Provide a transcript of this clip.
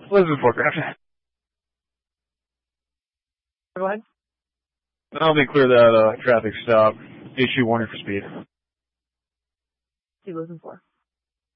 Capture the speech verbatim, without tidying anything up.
Elizabeth Forecraft. Go ahead. Help me clear that uh, traffic stop. Issue warning for speed. What are you looking for?